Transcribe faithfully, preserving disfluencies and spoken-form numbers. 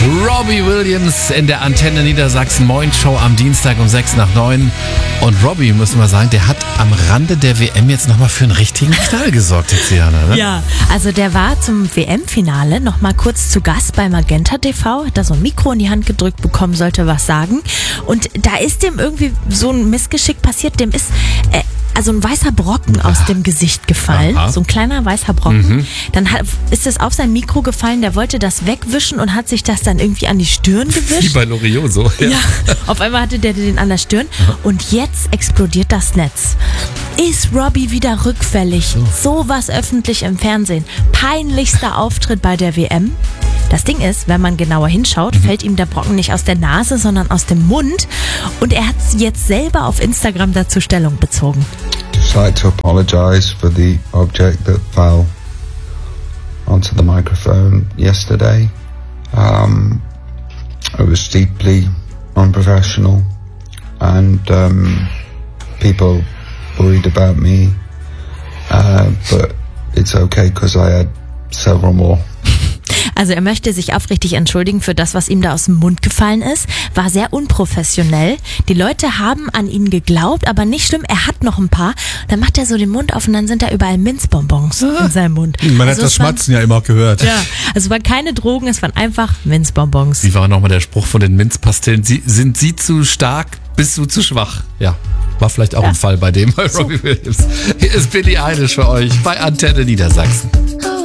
Robbie Williams in der Antenne Niedersachsen Moin Show am Dienstag um sechs nach neun. Und Robbie, müssen wir sagen, der hat am Rande der W M jetzt nochmal für einen richtigen Knall gesorgt, Tiziana, ne? Ja, also der war zum W M-Finale nochmal kurz zu Gast bei Magenta T V, hat da so ein Mikro in die Hand gedrückt bekommen, sollte was sagen. Und da ist dem irgendwie so ein Missgeschick passiert, dem ist äh, also ein weißer Brocken aus dem Gesicht gefallen, Aha. so ein kleiner weißer Brocken. Mhm. Dann hat, ist es auf sein Mikro gefallen, der wollte das wegwischen und hat sich das dann irgendwie an die Stirn Wie gewischt. bei Loriot so. Ja, auf einmal hatte der den an der Stirn und jetzt explodiert das Netz. Ist Robbie wieder rückfällig? So was öffentlich im Fernsehen. Peinlichster Auftritt bei der W M. Das Ding ist, wenn man genauer hinschaut, fällt ihm der Brocken nicht aus der Nase, sondern aus dem Mund. Und er hat jetzt selber auf Instagram dazu Stellung bezogen. Just like to apologize for the object that fell onto the microphone yesterday. Um, it was deeply unprofessional, and um, people worried about me. Uh, but it's okay because I had several more. Also er möchte sich aufrichtig entschuldigen für das, was ihm da aus dem Mund gefallen ist. War sehr unprofessionell. Die Leute haben an ihn geglaubt, aber nicht schlimm, er hat noch ein paar. Dann macht er so den Mund auf und dann sind da überall Minzbonbons in seinem Mund. Man also hat das es waren, Schmatzen ja immer gehört. Ja, also es waren keine Drogen, es waren einfach Minzbonbons. Wie war nochmal der Spruch von den Minzpastillen? Sie, sind sie zu stark, bist du zu schwach? Ja, war vielleicht auch Ja. ein Fall bei dem, bei Robbie Williams. Hier ist Billie Eilish für euch bei Antenne Niedersachsen.